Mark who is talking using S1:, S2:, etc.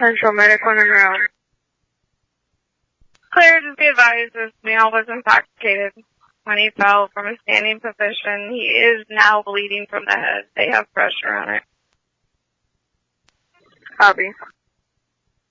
S1: Central Medical Monroe. Claire, just be advised this male was intoxicated when he fell from a standing position. He is now bleeding from the head. They have pressure on it. Copy.